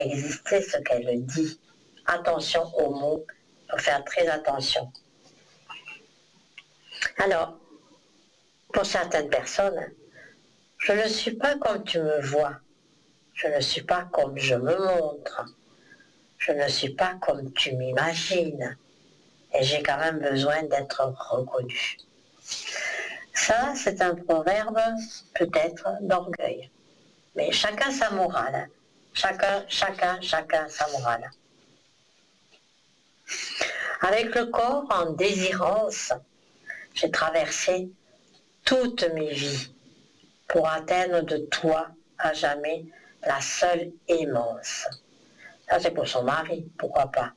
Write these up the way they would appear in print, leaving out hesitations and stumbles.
exister ce qu'elle dit. Attention aux mots, il faut faire très attention. Alors, pour certaines personnes, je ne suis pas comme tu me vois, je ne suis pas comme je me montre, je ne suis pas comme tu m'imagines, et j'ai quand même besoin d'être reconnu. Ça, c'est un proverbe peut-être d'orgueil, mais chacun sa morale, chacun sa morale. Avec le corps en désirance, j'ai traversé toutes mes vies pour atteindre de toi à jamais la seule aimance. Ça, c'est pour son mari, pourquoi pas.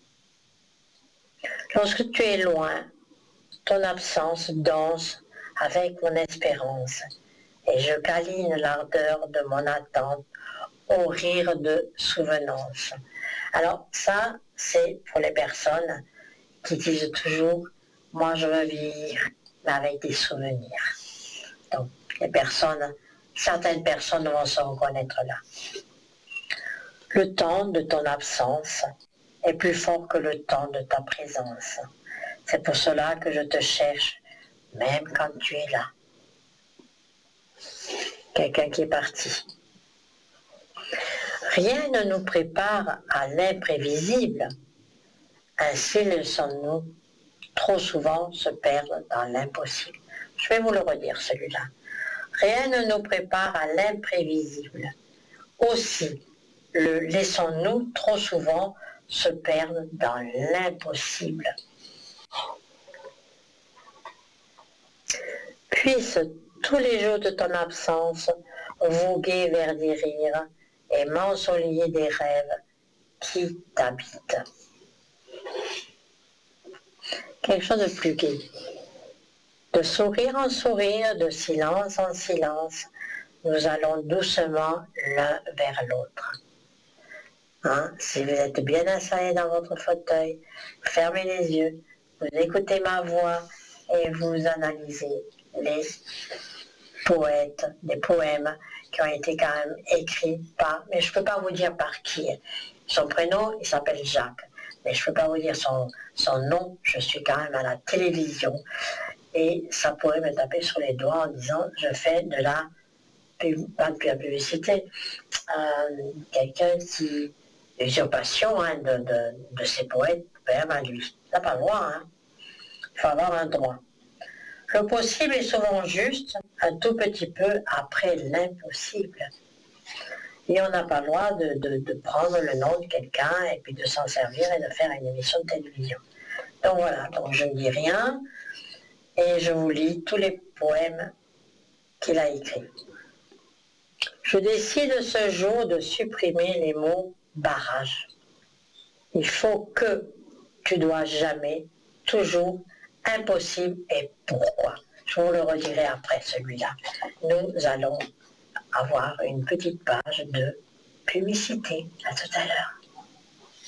Lorsque tu es loin, ton absence danse avec mon espérance, et je câline l'ardeur de mon attente au rire de souvenance. Alors ça, c'est pour les personnes qui disent toujours « moi je veux vivre, mais avec des souvenirs ». Donc, certaines personnes vont se reconnaître là. Le temps de ton absence est plus fort que le temps de ta présence. C'est pour cela que je te cherche, même quand tu es là. Quelqu'un qui est parti. Rien ne nous prépare à l'imprévisible. Ainsi laissons-nous trop souvent se perdre dans l'impossible. Je vais vous le redire celui-là. Rien ne nous prépare à l'imprévisible. Aussi, laissons-nous trop souvent se perdre dans l'impossible. Puissent tous les jours de ton absence voguer vers des rires et m'ensoleiller des rêves qui t'habitent. Quelque chose de plus gai. De sourire en sourire, de silence en silence, nous allons doucement l'un vers l'autre. Hein? Si vous êtes bien installé dans votre fauteuil, fermez les yeux, vous écoutez ma voix et vous analysez les poètes, des poèmes qui ont été quand même écrits par, mais je ne peux pas vous dire par qui. Son prénom, il s'appelle Jacques, mais je ne peux pas vous dire son nom, je suis quand même à la télévision. Et ça pourrait me taper sur les doigts en disant je fais de la publicité. Quelqu'un qui usurpation de ses poètes, même à lui. Il n'a pas le droit, hein. Il faut avoir un droit. Le possible est souvent juste un tout petit peu après l'impossible. Et on n'a pas le droit de prendre le nom de quelqu'un et puis de s'en servir et de faire une émission de télévision. Donc voilà, donc je ne dis rien. Et je vous lis tous les poèmes qu'il a écrits. Je décide ce jour de supprimer les mots barrage. Il faut que, tu dois jamais, toujours, impossible et pourquoi. Je vous le redirai après celui-là. Nous allons avoir une petite page de publicité. À tout à l'heure.